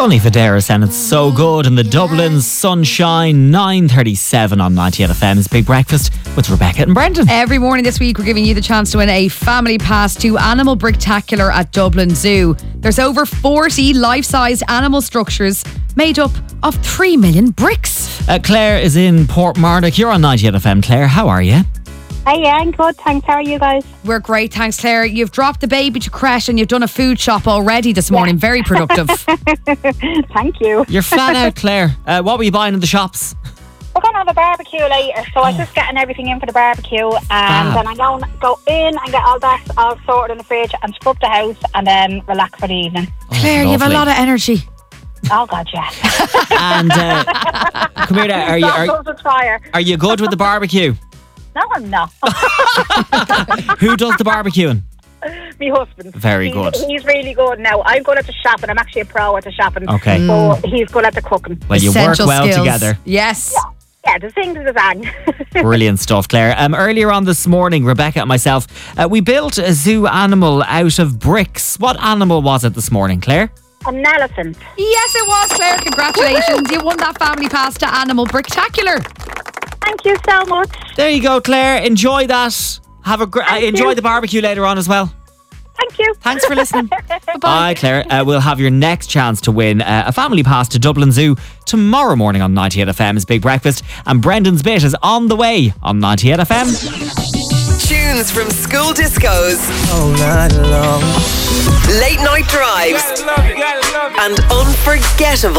Sunny Federa and it's so good in the Dublin sunshine. 9:37 on 98FM's Big Breakfast with Rebecca and Brendan. Every morning this week we're giving you the chance to win a family pass to Animal Bricktacular at Dublin Zoo. There's over 40 life-sized animal structures made up of 3 million bricks. Claire is in Portmarnock. You're on 98FM. Claire, how are you? Hi, yeah, I'm good. Thanks. How are you guys? We're great, thanks, Claire. You've dropped the baby to creche and you've done a food shop already this morning. Very productive. Thank you. You're flat out, Claire. What were you buying in the shops? We're going to have a barbecue later, so I'm just getting everything in for the barbecue, and then I'm going to go in and get all that all sorted in the fridge and scrub the house and then relax for the evening. Claire, you have a lot of energy. Oh, God, yes. And come here now. Are you good with the barbecue? No, I'm not. Who does the barbecuing? My husband. Very good. He's really good now. I'm good at the shopping. I'm actually a pro at the shopping. Okay. So he's good at the cooking. Well, you Essential work well skills. together. Yes. Yeah, the thing to the bang. Brilliant stuff, Claire. Earlier on this morning, Rebecca and myself, we built a zoo animal out of bricks. What animal was it this morning, Claire? An elephant. Yes, it was, Claire. Congratulations. You won that family pass to Animal Bricktacular. Thank you so much. There you go, Claire. Enjoy that. Have a enjoy the barbecue later on as well. Thank you. Thanks for listening. Bye, Claire. We'll have your next chance to win a family pass to Dublin Zoo tomorrow morning on 98FM's Big Breakfast. And Brendan's bit is on the way on 98FM. Tunes from school discos. All night long. Late night drives. Gotta love it. And unforgettable